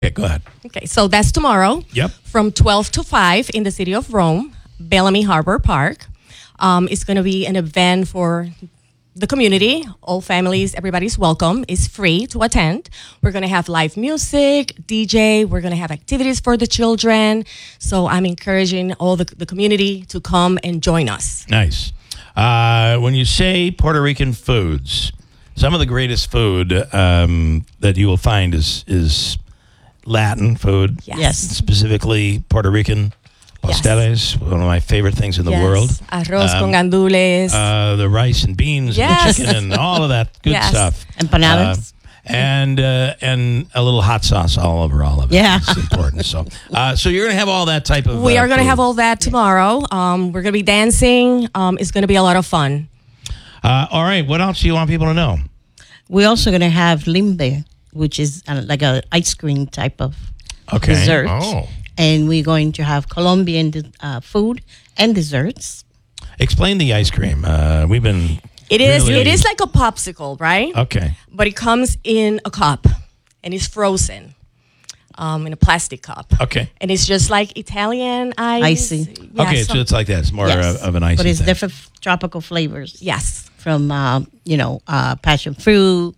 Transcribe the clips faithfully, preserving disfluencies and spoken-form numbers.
Okay, go ahead. Okay, so that's tomorrow. Yep. From twelve to five in the city of Rome, Bellamy Harbor Park. Um, it's going to be an event for the community, all families, everybody's welcome. It's free to attend. We're going to have live music, D J. We're going to have activities for the children. So I'm encouraging all the, the community to come and join us. Nice. Uh, when you say Puerto Rican foods, some of the greatest food um, that you will find is is Latin food. Yes. Yes. Specifically Puerto Rican pasteles, one of my favorite things in the Yes. world. Arroz Um, con gandules. Uh, the rice and beans Yes. and the chicken and all of that good Yes. stuff. Empanadas. Uh, and uh, and a little hot sauce all over all of it. Yeah. It's important. So uh, so you're going to have all that type of we uh, are going to food. have all that tomorrow. Um, we're going to be dancing. Um, it's going to be a lot of fun. Uh, all right. What else do you want people to know? We're also going to have limbe, which is uh, like a ice cream type of Okay. dessert. Oh. And we're going to have Colombian uh, food and desserts. Explain the ice cream. Uh, we've been. It is. really- It is like a popsicle, right? Okay. But it comes in a cup, and it's frozen, um, in a plastic cup. Okay. And it's just like Italian ice. Icy. Yeah, okay. so- So it's like that. It's more Yes. of, of an ice. But it's thing. different tropical flavors. yes. From, uh, you know, uh, passion fruit,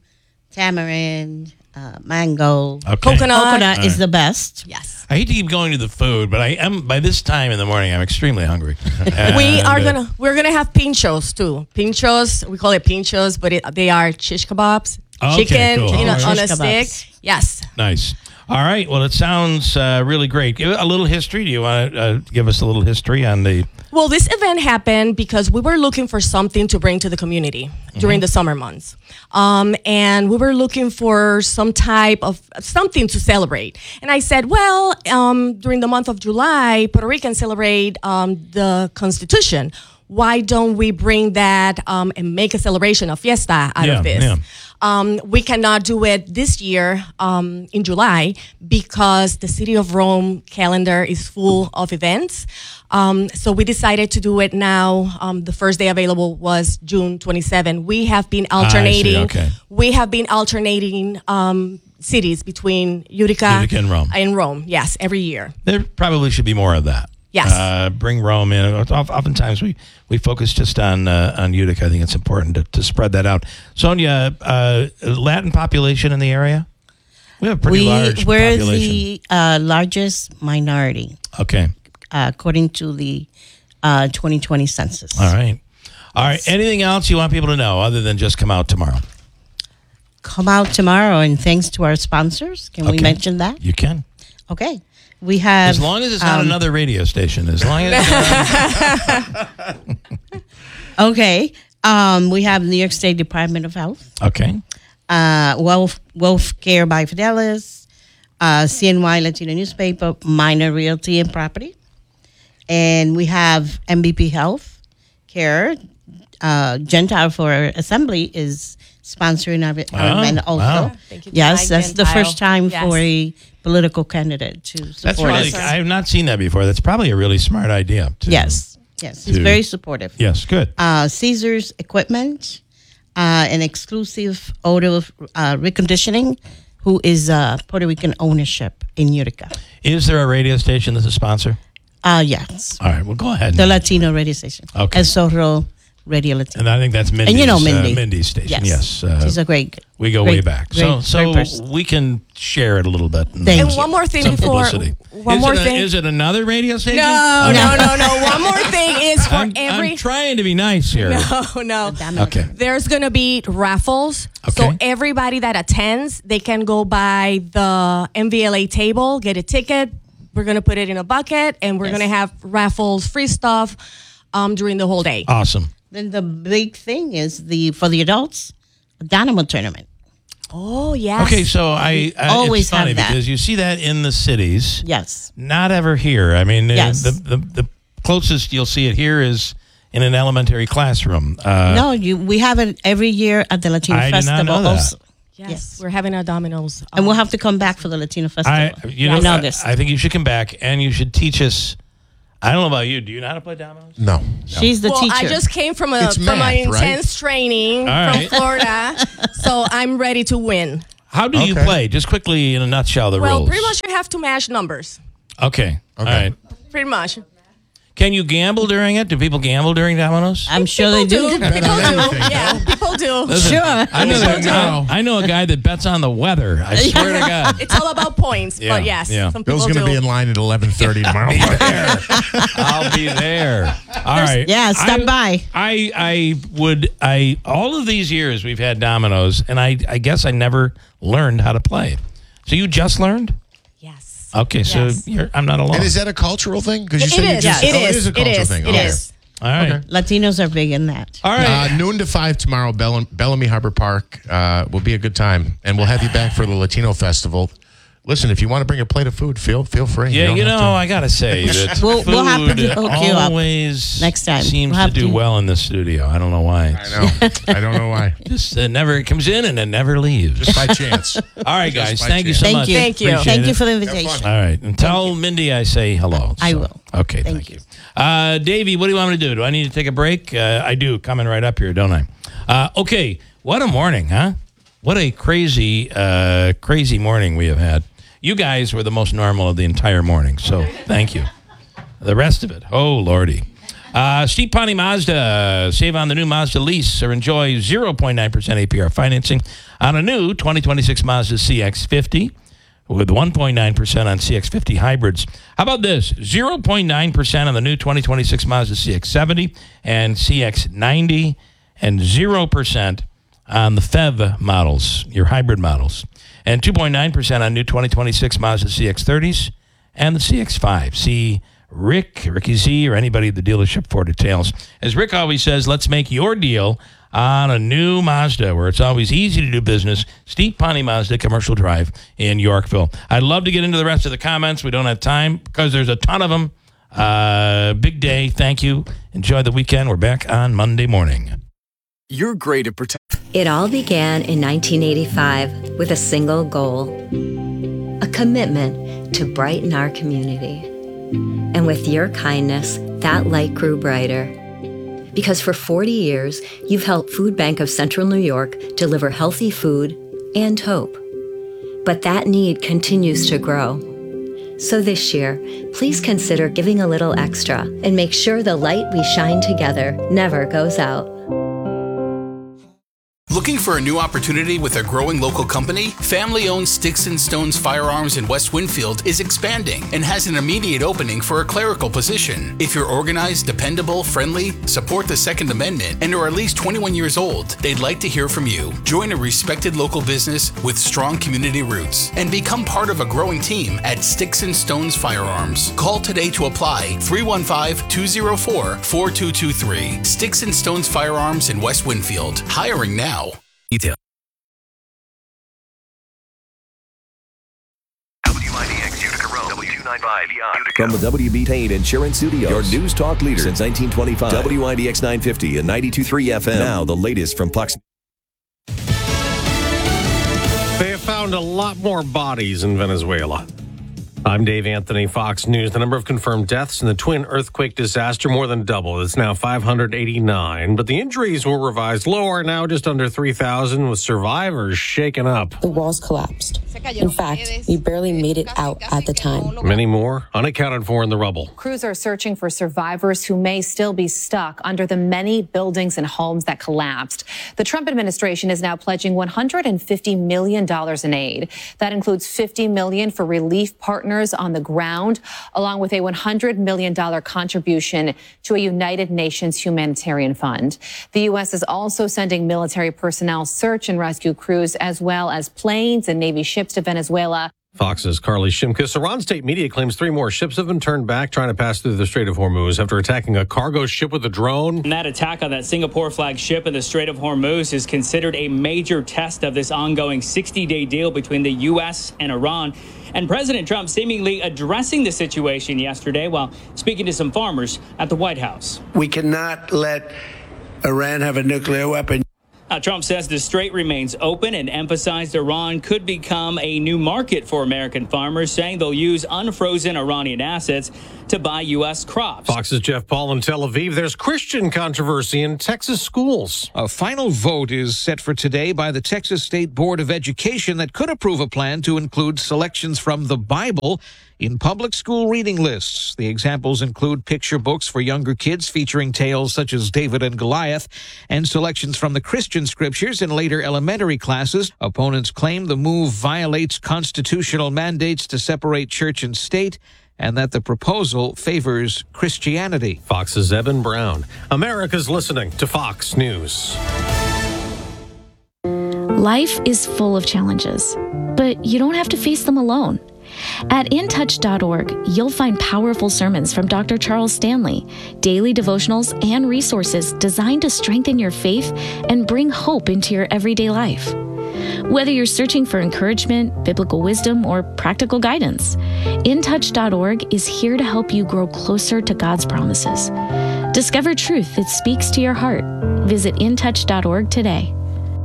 tamarind, uh, mango. Okay. Coconut. Coconut is the best. Yes. I hate to keep going to the food, but I am by this time in the morning. I'm extremely hungry. We And, are uh, gonna we're gonna have pinchos too. Pinchos, we call it pinchos, but it, they are shish kebabs, Okay, chicken, cool. you know, All on right. a Shish stick. kebabs. Yes. Nice. All right. Well, it sounds uh, really great. Give a little history. Do you want to uh, give us a little history on the? Well, this event happened because we were looking for something to bring to the community during the summer months. Um, and we were looking for some type of something to celebrate. And I said, well, um, during the month of July, Puerto Ricans celebrate um, the Constitution. Why don't we bring that um, and make a celebration, a fiesta out Yeah, of this? yeah. Um, we cannot do it this year um, in July because the City of Rome calendar is full of events. Um, so we decided to do it now. Um, the first day available was June twenty-seventh. We have been alternating. okay. We have been alternating um, cities between Utica, Utica and Rome. And Rome, yes, every year. There probably should be more of that. Yes. Uh, bring Rome in. Oftentimes we, we focus just on uh, on Utica. I think it's important to, to spread that out. Sonia, uh, Latin population in the area? We have a pretty we, large we're population. the uh, largest minority, Okay. uh, according to the uh, twenty twenty census. All right. All right. Anything else you want people to know other than just come out tomorrow? Come out tomorrow, and thanks to our sponsors. Can we Okay. mention that? You can. Okay. We have. As long as it's not um, another radio station. As long as. Uh, Okay. Um, we have New York State Department of Health, okay. uh, Wealth, Wealth Care by Fidelis, uh, C N Y Latino Newspaper, Minor Realty and Property. And we have M B P Health Care. Uh, Gentile for Assembly is sponsoring our, our Oh, event also. wow. Thank you to Yes, my that's the Gentile. first time Yes. for a political candidate to That's support really. us. I have not seen that before. That's probably a really smart idea. to- Yes, yes, it's to- very supportive. Yes. Good. Uh, Caesar's Equipment, uh, an exclusive auto uh, reconditioning, who is uh, Puerto Rican ownership in Utica. Is there a radio station that's a sponsor? Uh, yes, All right. Well, go ahead. the Latino radio station. Okay. El Zorro Radio Latino. And I think that's Mindy's, And you know Mindy. uh, Mindy's station. Yes, Yes. Uh, she's a great. we go great, way back. great, so so great person. we can share it a little bit. Thank And you. one more thing Some before. publicity. One is more it a- thing. Is it another radio station? no, Okay. no, no, no. One more thing is for I'm, every. I'm trying to be nice here. no, no. Damn it. Okay. There's going to be raffles. So Okay. everybody that attends, they can go by the M V L A table, get a ticket. We're going to put it in a bucket, and we're Yes. going to have raffles, free stuff um, during the whole day. Awesome. Then the big thing is the for the adults, a Dynamo tournament. Oh, yes. Okay, so I uh, always it's funny have that. because you see that in the cities, Yes, not ever here. I mean, uh, Yes. the, the the closest you'll see it here is in an elementary classroom. Uh, no, you. We have it every year at the Latino I did not Festival. know that. Also. Yes, Yes. we're having a Domino's. um, And we'll have to come back for the Latino Festival I you know in I, August. I think you should come back and you should teach us. I don't know about you. Do you know how to play dominoes? No. She's the well, teacher. I just came from a It's from math, an right? intense training All right. from Florida, so I'm ready to win. How do you Okay. play? Just quickly in a nutshell, the Well, rules. pretty much you have to match numbers. Okay. All Okay. right. Pretty much. Can you gamble during it? Do people gamble during dominoes? I'm sure they People do. do. People do. anything, Yeah, people do. Listen, Sure. I know, People that, do. I know a guy that bets on the weather. I swear to God. It's all about points. Yeah, But yes, yeah. some people Bill's going do. to be in line at eleven thirty tomorrow. I'll be there. All right. Yeah, stop I, by. I I would I all of these years we've had dominoes, and I I guess I never learned how to play. So you just learned? Yes. Okay, so Yes. you're, I'm not alone. And is that a cultural thing? Because you It said you is. just, It oh, is. it is a It cultural is. thing. It Okay. is. All right. Okay. Latinos are big in that. All right. Uh, noon to five tomorrow, Bell- Bellamy Harbor Park uh, will be a good time, and we'll have you back for the Latino Festival. Listen, if you want to bring a plate of food, feel feel free. Yeah, don't you have know, to- I gotta say that We'll- food we'll have to hook you up always next time. seems We'll to have do to- well in the studio. I don't know why. I know. I don't know why. Just uh, never it comes in and it never leaves. Just by chance. All right, guys. by Thank you chance. so Thank much. you. Thank you. Appreciate Thank you it. for the invitation. All right, and tell Mindy I say hello. I So- will. Okay, thank, Thank you. Uh, Davey, what do you want me to do? Do I need to take a break? Uh, I do. Coming right up here, don't I? Uh, okay, what a morning, huh? What a crazy, uh, crazy morning we have had. You guys were the most normal of the entire morning, so thank you. The rest of it, oh, Lordy. Uh, Steve Pawnee Mazda, save on the new Mazda lease or enjoy zero point nine percent A P R financing on a new twenty twenty-six Mazda C X fifty with one point nine percent on C X fifty hybrids. How about this? zero point nine percent on the new twenty twenty-six Mazda C X seventy and C X ninety and zero percent on the F E V models, your hybrid models. And two point nine percent on new twenty twenty-six Mazda C X thirties and the C X five. See Rick, Ricky Z, or anybody at the dealership for details. As Rick always says, let's make your deal on a new Mazda where it's always easy to do business. Steve Pawnee Mazda, Commercial Drive in Yorkville. I'd love to get into the rest of the comments. We don't have time because there's a ton of them. Uh, big day. Thank you. Enjoy the weekend. We're back on Monday morning. You're great at protecting. It all began in nineteen eighty-five with a single goal, a commitment to brighten our community. And with your kindness, that light grew brighter. Because for forty years, you've helped Food Bank of Central New York deliver healthy food and hope. But that need continues to grow. So this year, please consider giving a little extra and make sure the light we shine together never goes out. Looking for a new opportunity with a growing local company? Family-owned Sticks and Stones Firearms in West Winfield is expanding and has an immediate opening for a clerical position. If you're organized, dependable, friendly, support the Second Amendment, and are at least twenty-one years old, they'd like to hear from you. Join a respected local business with strong community roots and become part of a growing team at Sticks and Stones Firearms. Call today to apply, three one five, two oh four, four two two three. Sticks and Stones Firearms in West Winfield. Hiring now. Detail. W I D X Utica Road, W two ninety-five Utica. From the W B Payne Insurance Studios, your news talk leader since nineteen twenty-five. W I D X nine fifty and ninety-two point three F M. Now the latest from Fox. They have found a lot more bodies in Venezuela. I'm Dave Anthony, Fox News. The number of confirmed deaths in the twin earthquake disaster more than doubled. It's now five hundred eighty-nine, but the injuries were revised lower, now just under three thousand, with survivors shaken up. The walls collapsed. In fact, we barely made it out at the time. Many more unaccounted for in the rubble. Crews are searching for survivors who may still be stuck under the many buildings and homes that collapsed. The Trump administration is now pledging one hundred fifty million dollars in aid. That includes fifty million dollars for relief partners on the ground, along with a one hundred million dollars contribution to a United Nations humanitarian fund. The U S is also sending military personnel, search and rescue crews, as well as planes and Navy ships to Venezuela. Fox's Carly Shimkus. Iran state media claims three more ships have been turned back trying to pass through the Strait of Hormuz after attacking a cargo ship with a drone. And that attack on that Singapore flagged ship in the Strait of Hormuz is considered a major test of this ongoing sixty-day deal between the U S and Iran. And President Trump seemingly addressing the situation yesterday while speaking to some farmers at the White House. We cannot let Iran have a nuclear weapon. Now, Trump says the strait remains open and emphasized Iran could become a new market for American farmers, saying they'll use unfrozen Iranian assets to buy U S crops. Fox's Jeff Paul in Tel Aviv. There's Christian controversy in Texas schools. A final vote is set for today by the Texas State Board of Education that could approve a plan to include selections from the Bible in public school reading lists. The examples include picture books for younger kids featuring tales such as David and Goliath, and selections from the Christian scriptures in later elementary classes. Opponents claim the move violates constitutional mandates to separate church and state, and that the proposal favors Christianity. Fox's Evan Brown. America's listening to Fox News. Life is full of challenges, but you don't have to face them alone. At in touch dot org, you'll find powerful sermons from Doctor Charles Stanley, daily devotionals, and resources designed to strengthen your faith and bring hope into your everyday life. Whether you're searching for encouragement, biblical wisdom, or practical guidance, in touch dot org is here to help you grow closer to God's promises. Discover truth that speaks to your heart. Visit in touch dot org today.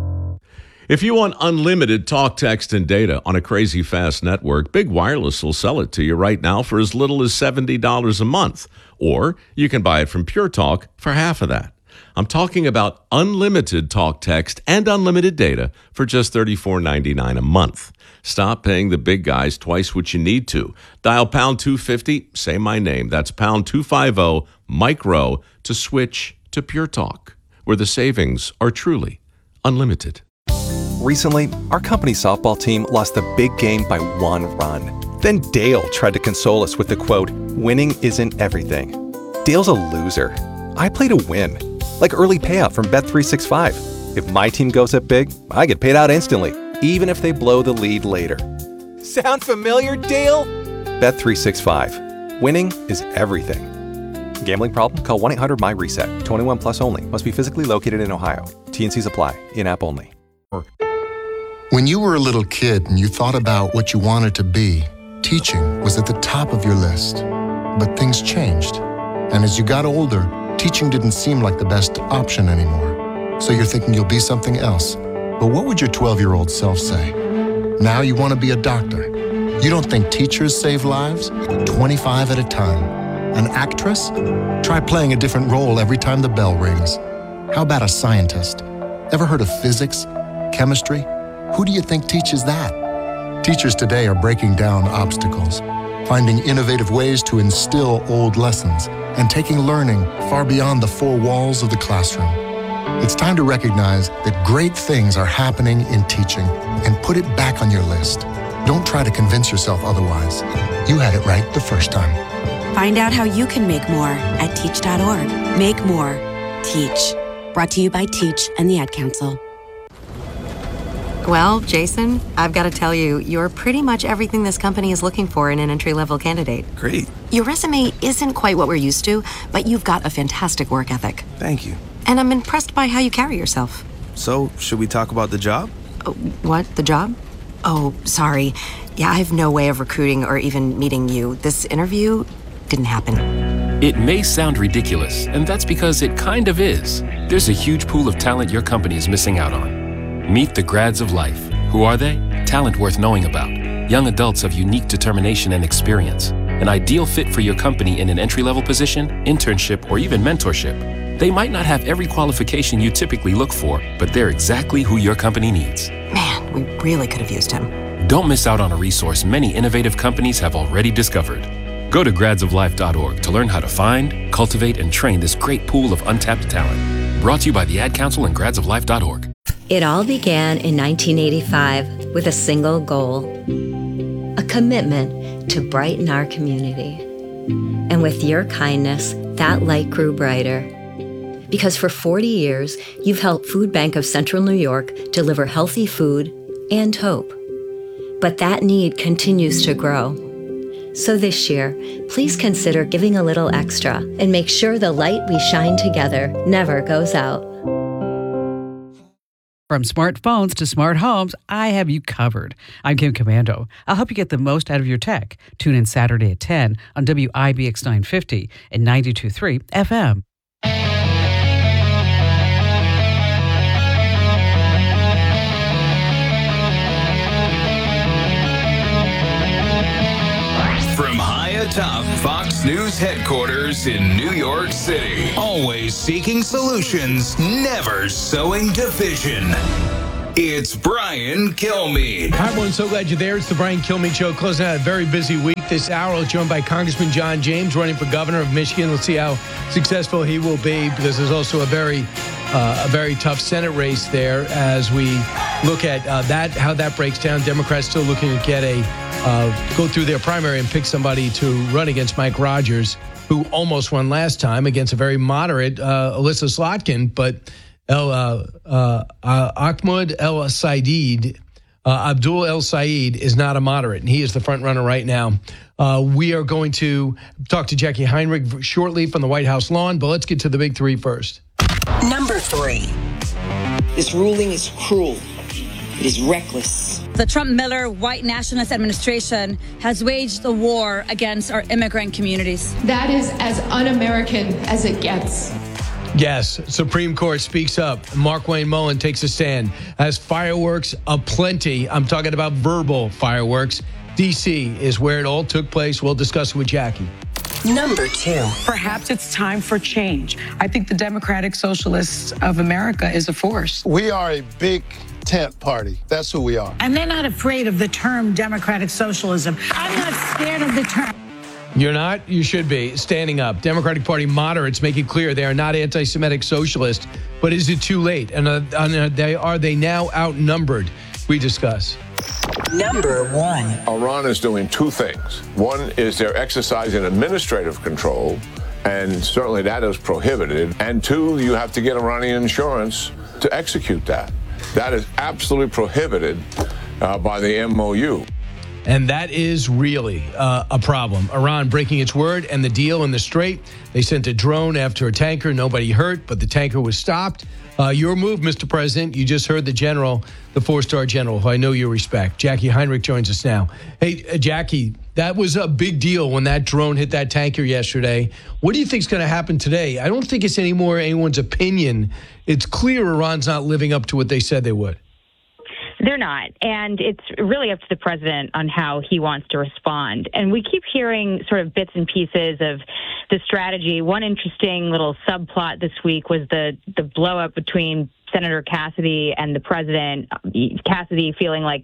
If you want unlimited talk, text, and data on a crazy fast network, Big Wireless will sell it to you right now for as little as seventy dollars a month. Or you can buy it from Pure Talk for half of that. I'm talking about unlimited talk, text, and unlimited data for just thirty-four ninety-nine a month. Stop paying the big guys twice what you need to. Dial pound two fifty, say my name. That's pound two fifty, micro, to switch to Pure Talk, where the savings are truly unlimited. Recently, our company softball team lost the big game by one run. Then Dale tried to console us with the quote, "Winning isn't everything." Dale's a loser. I play to win. Like early payout from Bet three sixty-five. If my team goes up big, I get paid out instantly, even if they blow the lead later. Sound familiar, Dale? Bet three sixty-five. Winning is everything. Gambling problem? Call one eight hundred M Y reset. twenty-one plus only. Must be physically located in Ohio. T N Cs apply. In-app only. When you were a little kid and you thought about what you wanted to be, teaching was at the top of your list. But things changed. And as you got older, teaching didn't seem like the best option anymore. So you're thinking you'll be something else. But what would your twelve-year-old self say? Now you want to be a doctor. You don't think teachers save lives? twenty-five at a time. An actress? Try playing a different role every time the bell rings. How about a scientist? Ever heard of physics? Chemistry? Who do you think teaches that? Teachers today are breaking down obstacles, finding innovative ways to instill old lessons, and taking learning far beyond the four walls of the classroom. It's time to recognize that great things are happening in teaching and put it back on your list. Don't try to convince yourself otherwise. You had it right the first time. Find out how you can make more at teach dot org. Make more. Teach. Brought to you by Teach and the Ad Council. Well, Jason, I've got to tell you, you're pretty much everything this company is looking for in an entry-level candidate. Great. Your resume isn't quite what we're used to, but you've got a fantastic work ethic. Thank you. And I'm impressed by how you carry yourself. So, should we talk about the job? Uh, what? The job? Oh, sorry. Yeah, I have no way of recruiting or even meeting you. This interview didn't happen. It may sound ridiculous, and that's because it kind of is. There's a huge pool of talent your company is missing out on. Meet the grads of life. Who are they? Talent worth knowing about. Young adults of unique determination and experience. An ideal fit for your company in an entry-level position, internship, or even mentorship. They might not have every qualification you typically look for, but they're exactly who your company needs. Man, we really could have used him. Don't miss out on a resource many innovative companies have already discovered. Go to grads of life dot org to learn how to find, cultivate, and train this great pool of untapped talent. Brought to you by the Ad Council and grads of life dot org. It all began in nineteen eighty-five with a single goal, a commitment to brighten our community. And with your kindness, that light grew brighter. Because for forty years, you've helped Food Bank of Central New York deliver healthy food and hope. But that need continues to grow. So this year, please consider giving a little extra and make sure the light we shine together never goes out. From smartphones to smart homes, I have you covered. I'm Kim Commando. I'll help you get the most out of your tech. Tune in Saturday at ten on W I B X nine fifty and ninety-two point three F M. Jeremiah Topp, Fox News headquarters in New York City. Always seeking solutions, never sowing division. It's Brian Kilmeade. Hi, everyone. So glad you're there. It's the Brian Kilmeade Show. Closing out a very busy week this hour. We're joined by Congressman John James, running for governor of Michigan. Let's see how successful he will be, because there's also a very, uh, a very tough Senate race there as we look at uh, that, how that breaks down. Democrats still looking to get a, uh, go through their primary and pick somebody to run against Mike Rogers, who almost won last time against a very moderate uh, Alyssa Slotkin, but El uh, uh, uh, Ahmed El Said, uh, Abdul El Said is not a moderate, and he is the front runner right now. Uh, we are going to talk to Jackie Heinrich shortly from the White House lawn, but let's get to the big three first. Number three. This ruling is cruel. It is reckless. The Trump-Miller white nationalist administration has waged a war against our immigrant communities. That is as un-American as it gets. Yes, Supreme Court speaks up. Markwayne Mullin takes a stand. As fireworks aplenty, I'm talking about verbal fireworks. D C is where it all took place. We'll discuss it with Jackie. Number two. Perhaps it's time for change. I think the Democratic Socialists of America is a force. We are a big tent party. That's who we are. And they're not afraid of the term democratic socialism. I'm not scared of the term. You're not? You should be. Standing up. Democratic Party moderates make it clear they are not anti-Semitic socialists. But is it too late? And uh, uh, they, are they now outnumbered? We discuss. Number one. Iran is doing two things. One is they're exercising administrative control, and certainly that is prohibited. And two, you have to get Iranian insurance to execute that. That is absolutely prohibited uh, by the M O U. And that is really uh, a problem. Iran breaking its word and the deal in the Strait. They sent a drone after a tanker. Nobody hurt, but the tanker was stopped. Uh, your move, Mister President. You just heard the general, the four-star general, who I know you respect. Jackie Heinrich joins us now. Hey, uh, Jackie, that was a big deal when that drone hit that tanker yesterday. What do you think is going to happen today? I don't think it's any more anyone's opinion. It's clear Iran's not living up to what they said they would. They're not. And it's really up to the president on how he wants to respond. And we keep hearing sort of bits and pieces of the strategy. One interesting little subplot this week was the, the blow up between Senator Cassidy and the president. Cassidy feeling like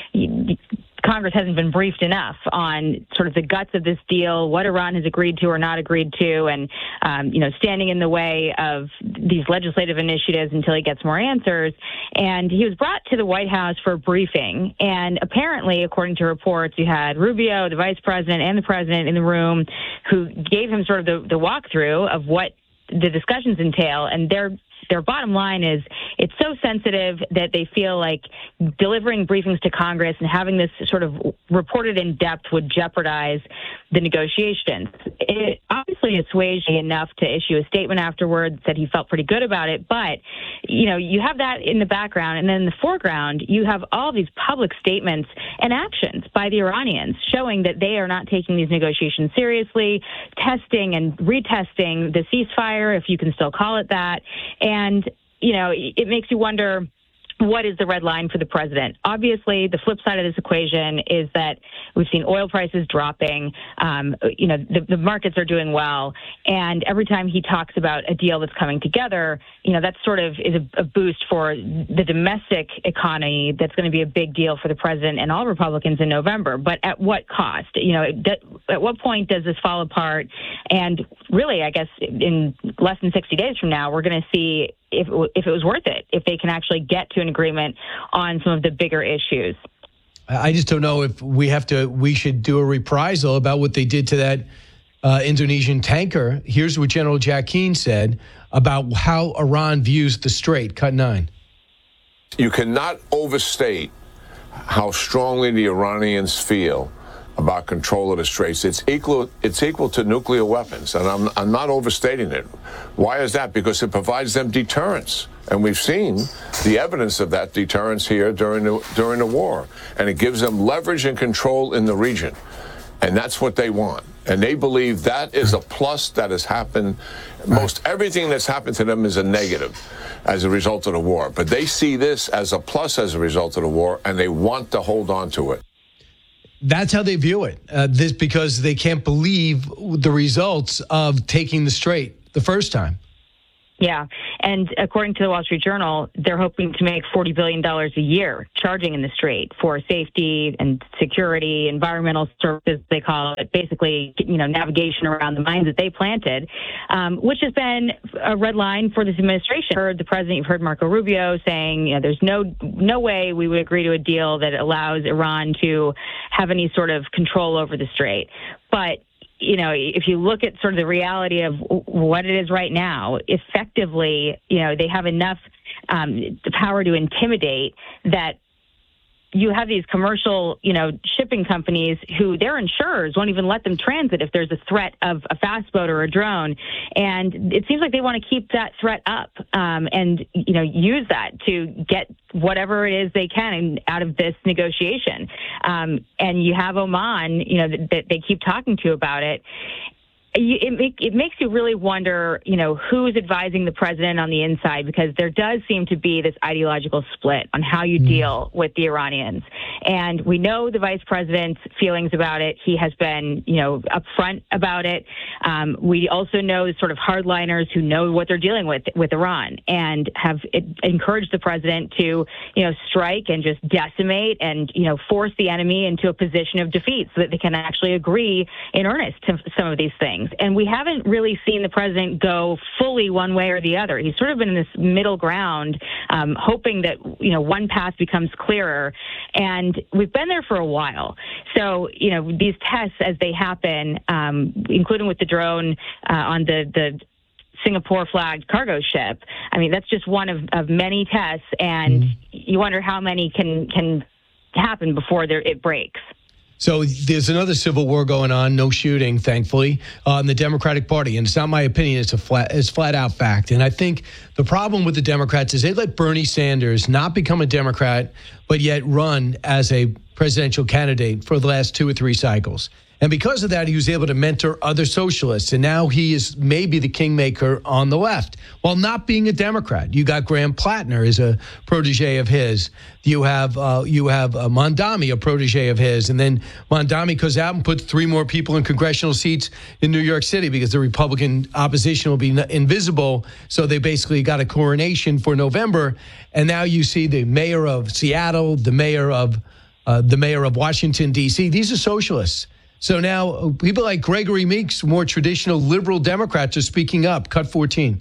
Congress hasn't been briefed enough on sort of the guts of this deal, what Iran has agreed to or not agreed to, and, um, you know, standing in the way of these legislative initiatives until he gets more answers. And he was brought to the White House for a briefing. And apparently, according to reports, you had Rubio, the vice president, and the president in the room who gave him sort of the, the walkthrough of what the discussions entail. And they're Their bottom line is it's so sensitive that they feel like delivering briefings to Congress and having this sort of reported in depth would jeopardize the negotiations. It obviously assuaged enough to issue a statement afterwards that he felt pretty good about it. But, you know, you have that in the background. And then in the foreground, you have all these public statements and actions by the Iranians showing that they are not taking these negotiations seriously, testing and retesting the ceasefire, if you can still call it that. And And, you know, it makes you wonder, what is the red line for the president? Obviously, the flip side of this equation is that we've seen oil prices dropping. Um, you know, the, the markets are doing well. And every time he talks about a deal that's coming together, you know, that sort of is a, a boost for the domestic economy. That's going to be a big deal for the president and all Republicans in November. But at what cost? You know, at what point does this fall apart? And really, I guess in less than sixty days from now, we're going to see if if it was worth it, if they can actually get to an agreement on some of the bigger issues. I just don't know if we have to, we should do a reprisal about what they did to that uh, Indonesian tanker. Here's what General Jack Keane said about how Iran views the Strait. Cut nine. You cannot overstate how strongly the Iranians feel about control of the Straits. It's equal, it's equal to nuclear weapons, and I'm, I'm not overstating it. Why is that? Because it provides them deterrence. And we've seen the evidence of that deterrence here during the, during the war. And it gives them leverage and control in the region. And that's what they want. And they believe that is a plus that has happened. Most everything that's happened to them is a negative as a result of the war. But they see this as a plus as a result of the war, and they want to hold on to it. That's how they view it. Uh, this because they can't believe the results of taking the Strait the first time. Yeah. And according to the Wall Street Journal, they're hoping to make forty billion dollars a year charging in the Strait for safety and security, environmental services, they call it, basically, you know, navigation around the mines that they planted, um, which has been a red line for this administration. You've heard the president, you've heard Marco Rubio saying, you know, there's no, no way we would agree to a deal that allows Iran to have any sort of control over the Strait. But you know, if you look at sort of the reality of what it is right now, effectively, you know, they have enough um, the power to intimidate that you have these commercial, you know, shipping companies who their insurers won't even let them transit if there's a threat of a fast boat or a drone. And it seems like they want to keep that threat up um, and, you know, use that to get whatever it is they can out of this negotiation. Um, and you have Oman, you know, that, that they keep talking to about it. It, make, it makes you really wonder, you know, who's advising the president on the inside, because there does seem to be this ideological split on how you deal with the Iranians. And we know the vice president's feelings about it. He has been, you know, upfront about it. Um, we also know sort of hardliners who know what they're dealing with with Iran and have encouraged the president to, you know, strike and just decimate and, you know, force the enemy into a position of defeat so that they can actually agree in earnest to some of these things. And we haven't really seen the president go fully one way or the other. He's sort of been in this middle ground, um, hoping that, you know, one path becomes clearer. And we've been there for a while. So, you know, these tests as they happen, um, including with the drone uh, on the, the Singapore flagged cargo ship, I mean, that's just one of, of many tests. And mm. you wonder how many can, can happen before there, it breaks. So there's another civil war going on, no shooting, thankfully, uh, in the Democratic Party. And it's not my opinion, it's a flat, it's flat out fact. And I think the problem with the Democrats is they let Bernie Sanders not become a Democrat, but yet run as a presidential candidate for the last two or three cycles. And because of that, he was able to mentor other socialists. And now he is maybe the kingmaker on the left while not being a Democrat. You got Graham Plattner is a protege of his. You have uh, you have uh, Mondami, a protege of his. And then Mondami goes out and puts three more people in congressional seats in New York City because the Republican opposition will be invisible. So they basically got a coronation for November. And now you see the mayor of Seattle, the mayor of uh, the mayor of Washington, D C. These are socialists. So now people like Gregory Meeks, more traditional liberal Democrats, are speaking up. Cut fourteen.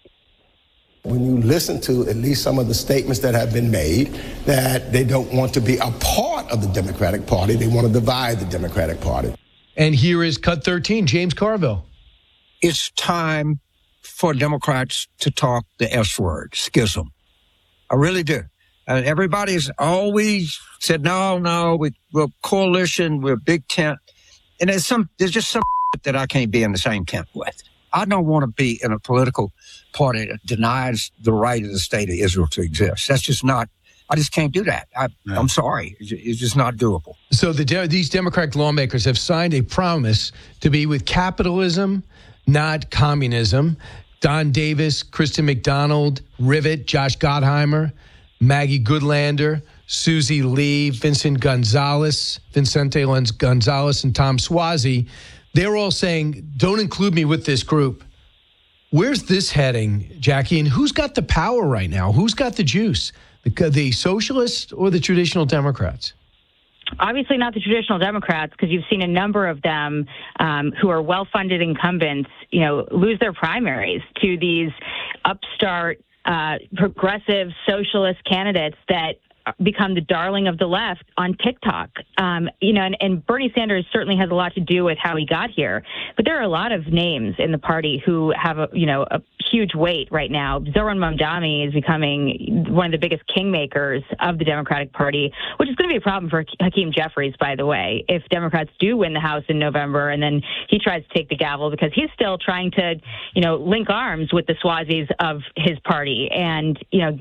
When you listen to at least some of the statements that have been made, that they don't want to be a part of the Democratic Party, they want to divide the Democratic Party. And here is Cut thirteen, James Carville. It's time for Democrats to talk the S word, schism. I really do. Uh, everybody's always said, no, no, we, we're a coalition, we're a big tent. And there's some, there's just some that I can't be in the same tent with. I don't want to be in a political party that denies the right of the state of Israel to exist. That's just not, I just can't do that. I, no. I'm sorry. It's, it's just not doable. So the, these Democratic lawmakers have signed a promise to be with capitalism, not communism. Don Davis, Kristen McDonald, Rivet, Josh Gottheimer, Maggie Goodlander, Susie Lee, Vincent Gonzalez, Vincente Gonzalez, and Tom Suozzi, they're all saying, don't include me with this group. Where's this heading, Jackie? And who's got the power right now? Who's got the juice? The, the socialists or the traditional Democrats? Obviously not the traditional Democrats, because you've seen a number of them um, who are well-funded incumbents, you know, lose their primaries to these upstart, uh, progressive socialist candidates that become the darling of the left on TikTok. Um, you know, and, and Bernie Sanders certainly has a lot to do with how he got here. But there are a lot of names in the party who have, a, you know, a huge weight right now. Zoran Mamdani is becoming one of the biggest kingmakers of the Democratic Party, which is going to be a problem for Hakeem Jeffries, by the way, if Democrats do win the House in November and then he tries to take the gavel, because he's still trying to, you know, link arms with the Suozis of his party. And, you know,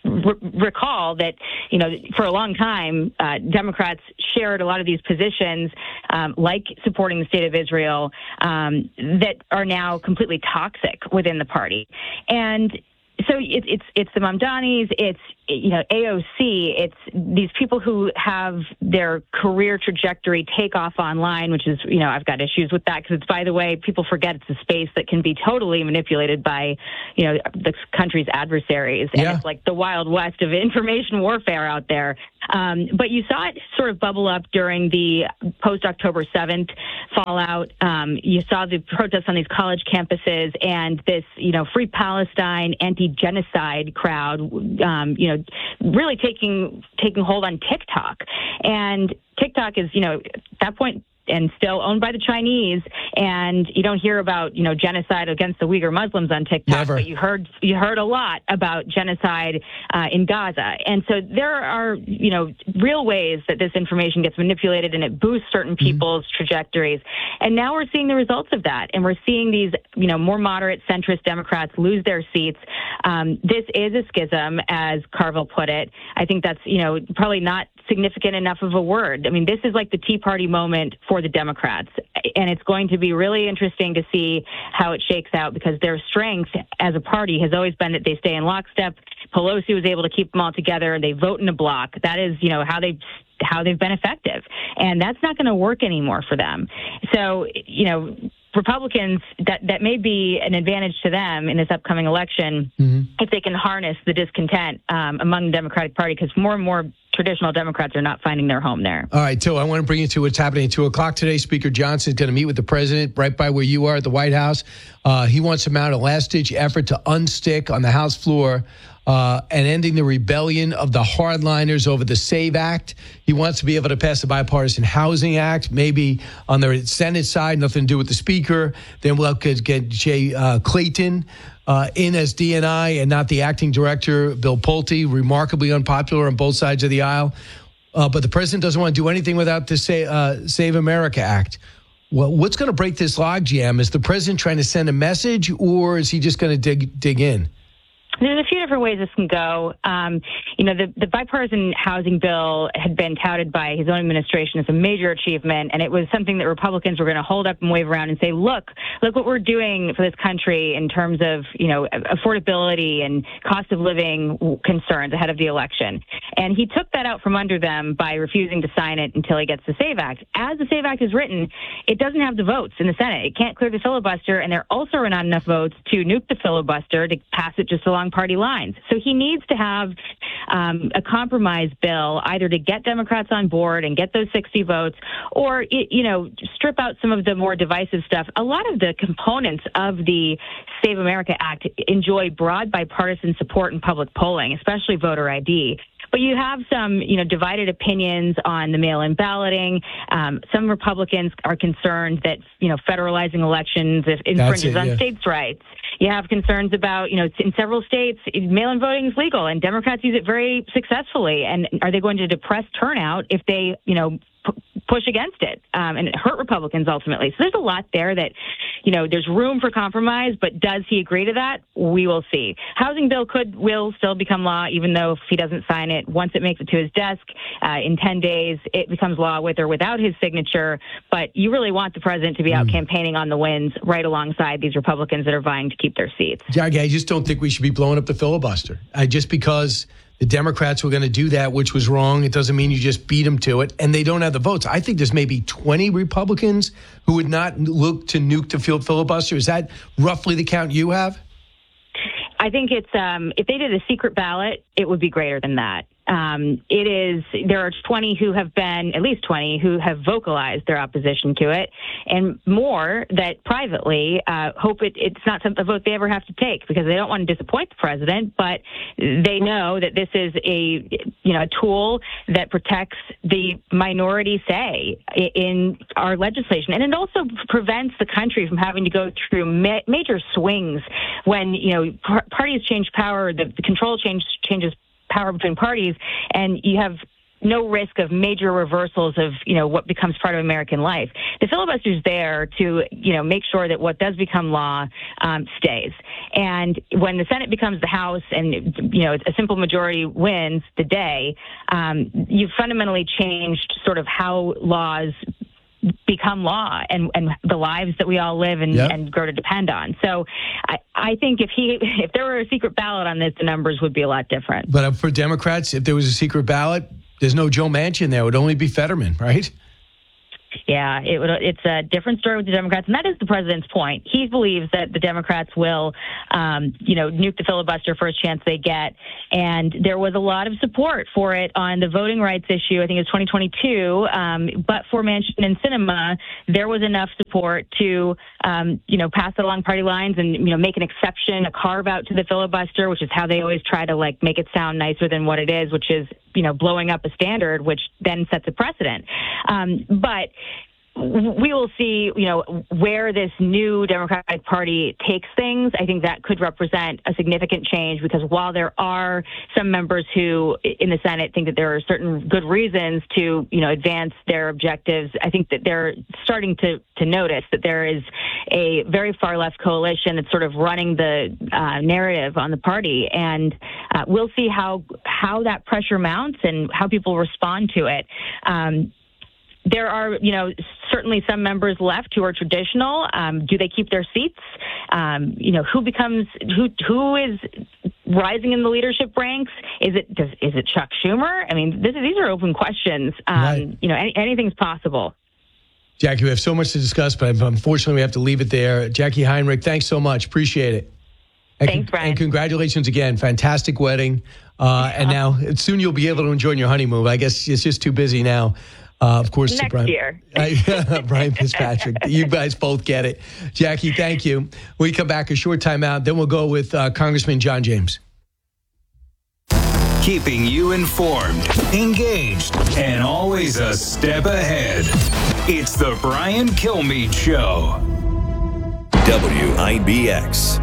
recall that, you know, for a long time, uh, Democrats shared a lot of these positions, um, like supporting the state of Israel, um, that are now completely toxic within the party. And so it, it's it's the Mamdanis, it's you know, A O C, it's these people who have their career trajectory take off online, which is, you know, I've got issues with that because it's, by the way, people forget it's a space that can be totally manipulated by, you know, the country's adversaries. And Yeah. it's like the Wild West of information warfare out there. Um, but you saw it sort of bubble up during the post-October seventh fallout. Um, you saw the protests on these college campuses and this, you know, Free Palestine, anti-genocide crowd, um, you know, really taking taking hold on TikTok. And TikTok is, you know, at that point, and still owned by the Chinese, and you don't hear about, you know, genocide against the Uyghur Muslims on TikTok, Never. but you heard you heard a lot about genocide uh, in Gaza. And so there are, you know, real ways that this information gets manipulated and it boosts certain people's mm-hmm. trajectories. And now we're seeing the results of that, and we're seeing these, you know, more moderate centrist Democrats lose their seats. Um, this is a schism, as Carville put it. I think that's, you know, probably not significant enough of a word. I mean, this is like the Tea Party moment for the Democrats, and it's going to be really interesting to see how it shakes out because their strength as a party has always been that they stay in lockstep. Pelosi was able to keep them all together. They vote in a block. That is, you know, how they how they've been effective, and that's not going to work anymore for them. So, you know, Republicans, that, that may be an advantage to them in this upcoming election mm-hmm. if they can harness the discontent um, among the Democratic Party, because more and more traditional Democrats are not finding their home there. All right, Till, I want to bring you to what's happening at two o'clock today. Speaker Johnson is going to meet with the president right by where you are at the White House. Uh, he wants to mount a last-ditch effort to unstick on the House floor Uh, and ending the rebellion of the hardliners over the SAVE Act. He wants to be able to pass the Bipartisan Housing Act, maybe on the Senate side, nothing to do with the Speaker. Then we'll get Jay uh, Clayton uh, in as D N I and not the acting director, Bill Pulte, remarkably unpopular on both sides of the aisle. Uh, but the president doesn't want to do anything without the Sa- uh, Save America Act. Well, what's going to break this logjam? Is the president trying to send a message, or is he just going to dig dig in? There's a few different ways this can go. Um, you know, the, the bipartisan housing bill had been touted by his own administration as a major achievement, and it was something that Republicans were going to hold up and wave around and say, look, look what we're doing for this country in terms of, you know, affordability and cost of living concerns ahead of the election. And he took that out from under them by refusing to sign it until he gets the SAVE Act. As the SAVE Act is written, it doesn't have the votes in the Senate. It can't clear the filibuster, and there also are not enough votes to nuke the filibuster to pass it just along party lines. So he needs to have um, a compromise bill either to get Democrats on board and get those sixty votes, or, you know, strip out some of the more divisive stuff. A lot of the components of the Save America Act enjoy broad bipartisan support in public polling, especially voter I D. But you have some, you know, divided opinions on the mail-in balloting. Um, some Republicans are concerned that, you know, federalizing elections infringes it, on yeah. states' rights. You have concerns about, you know, in several states, mail-in voting is legal, and Democrats use it very successfully. And are they going to depress turnout if they, you know, push against it um, and hurt Republicans ultimately? So there's a lot there that, you know, there's room for compromise, but does he agree to that? We will see. Housing bill could, will still become law, even though if he doesn't sign it, once it makes it to his desk uh, in ten days, it becomes law with or without his signature. But you really want the president to be out mm. campaigning on the wins right alongside these Republicans that are vying to keep their seats. Jackie, I just don't think we should be blowing up the filibuster. I just because the Democrats were going to do that, which was wrong. It doesn't mean you just beat them to it, and they don't have the votes. I think there's maybe twenty Republicans who would not look to nuke the field filibuster. Is that roughly the count you have? I think it's um, if they did a secret ballot, it would be greater than that. Um, it is, there are twenty who have been, at least twenty, who have vocalized their opposition to it, and more that privately uh, hope it, it's not some, a vote they ever have to take because they don't want to disappoint the president, but they know that this is a, you know, a tool that protects the minority say in our legislation. And it also prevents the country from having to go through ma- major swings when, you know, par- parties change power, the, the control change changes power between parties, and you have no risk of major reversals of, you know, what becomes part of American life. The filibuster is there to, you know, make sure that what does become law um, stays. And when the Senate becomes the House and, you know, a simple majority wins the day, um, you've fundamentally changed sort of how laws become law and, and the lives that we all live and, Yep. and grow to depend on. So I, I think if he if there were a secret ballot on this, the numbers would be a lot different. But for Democrats, if there was a secret ballot, there's no Joe Manchin there. It would only be Fetterman, right? Yeah, it would, it's a different story with the Democrats, and that is the president's point. He believes that the Democrats will, um, you know, nuke the filibuster first chance they get, and there was a lot of support for it on the voting rights issue. I think it was twenty twenty-two, um, but for Manchin and Sinema, there was enough support to, um, you know, pass it along party lines and, you know, make an exception, a carve out to the filibuster, which is how they always try to like make it sound nicer than what it is, which is, you know, blowing up a standard, which then sets a precedent. Um, but we will see, you know, where this new Democratic Party takes things. I think that could represent a significant change because while there are some members who in the Senate think that there are certain good reasons to, you know, advance their objectives, I think that they're starting to, to notice that there is a very far left coalition that's sort of running the uh, narrative on the party. And uh, we'll see how, how that pressure mounts and how people respond to it. Um, There are, you know, certainly some members left who are traditional. Um, do they keep their seats? Um, you know, who becomes who? Who is rising in the leadership ranks? Is it does, is it Chuck Schumer? I mean, this, these are open questions. Um, right. You know, any, anything's possible. Jackie, we have so much to discuss, but unfortunately, we have to leave it there. Jackie Heinrich, thanks so much. Appreciate it. And Thanks, Brian. And congratulations again. Fantastic wedding. Uh, and now soon you'll be able to enjoy your honeymoon. I guess it's just too busy now. Uh, of course, next Brian, year. Brian Fitzpatrick. You guys both get it. Jackie, thank you. We come back a short time out. Then we'll go with uh, Congressman John James. Keeping you informed, engaged, and always a step ahead. It's the Brian Kilmeade Show. W I B X.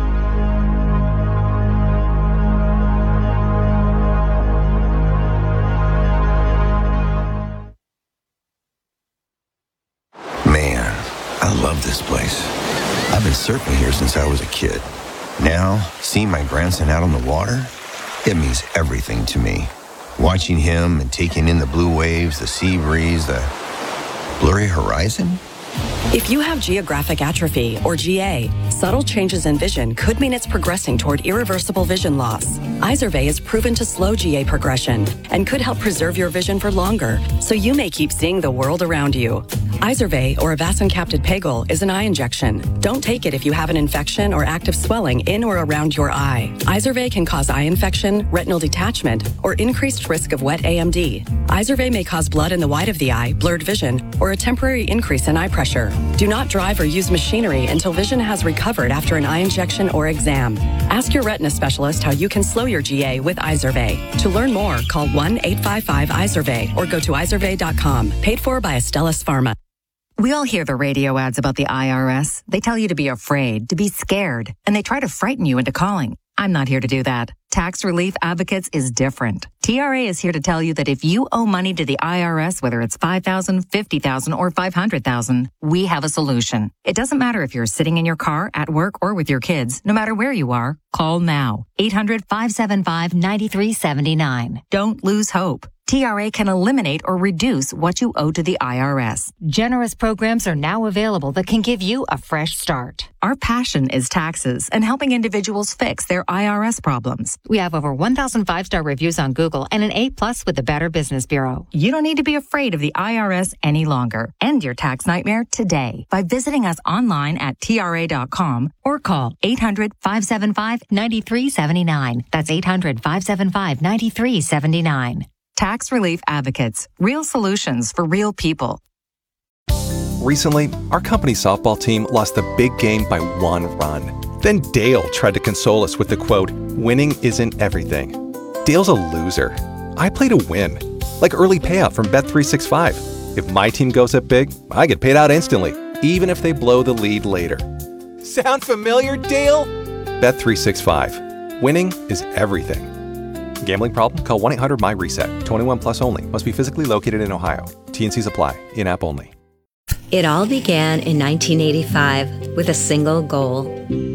Man, I love this place. I've been surfing here since I was a kid. Now, seeing my grandson out on the water, it means everything to me. Watching him and taking in the blue waves, the sea breeze, the blurry horizon. If you have geographic atrophy, or G A, subtle changes in vision could mean it's progressing toward irreversible vision loss. Izervay is proven to slow G A progression and could help preserve your vision for longer, so you may keep seeing the world around you. Izervay, or avacincaptad pegol, is an eye injection. Don't take it if you have an infection or active swelling in or around your eye. Izervay can cause eye infection, retinal detachment, or increased risk of wet A M D. Izervay may cause blood in the white of the eye, blurred vision, or a temporary increase in eye pressure. Do not drive or use machinery until vision has recovered after an eye injection or exam. Ask your retina specialist how you can slow your G A with Izervay. To learn more, call one eight five five Izervay or go to izervay dot com. Paid for by Astellas Pharma. We all hear the radio ads about the I R S. They tell you to be afraid, to be scared, and they try to frighten you into calling. I'm not here to do that. Tax Relief Advocates is different. T R A is here to tell you that if you owe money to the I R S, whether it's five thousand dollars, fifty thousand dollars, or five hundred thousand dollars, we have a solution. It doesn't matter if you're sitting in your car, at work, or with your kids. No matter where you are, call now. eight hundred, five seven five, nine three seven nine. Don't lose hope. T R A can eliminate or reduce what you owe to the I R S. Generous programs are now available that can give you a fresh start. Our passion is taxes and helping individuals fix their I R S problems. We have over one thousand five-star reviews on Google and an A plus with the Better Business Bureau. You don't need to be afraid of the I R S any longer. End your tax nightmare today by visiting us online at T R A dot com or call eight hundred, five seven five, nine three seven nine. That's eight hundred, five seven five, nine three seven nine. Tax Relief Advocates. Real solutions for real people. Recently, our company softball team lost the big game by one run. Then Dale tried to console us with the quote, "Winning isn't everything." Dale's a loser. I play to win. Like early payout from Bet three sixty-five. If my team goes up big, I get paid out instantly, even if they blow the lead later. Sound familiar, Dale? Bet three sixty-five. Winning is everything. Gambling problem? Call one eight hundred M Y reset. twenty-one plus only. Must be physically located in Ohio. T N Cs apply. In-app only. It all began in nineteen eighty-five with a single goal,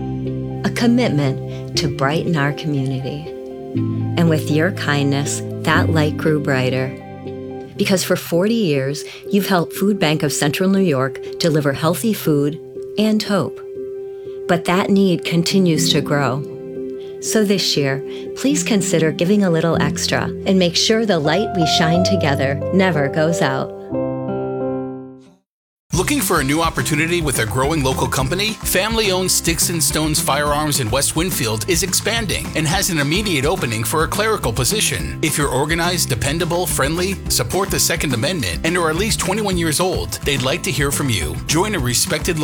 a commitment to brighten our community. And with your kindness, that light grew brighter. because for forty years, you've helped Food Bank of Central New York deliver healthy food and hope. But that need continues to grow. So this year, please consider giving a little extra and make sure the light we shine together never goes out. Looking for a new opportunity with a growing local company? Family-owned Sticks and Stones Firearms in West Winfield is expanding and has an immediate opening for a clerical position. If you're organized, dependable, friendly, support the Second Amendment, and are at least twenty-one years old, they'd like to hear from you. Join a respected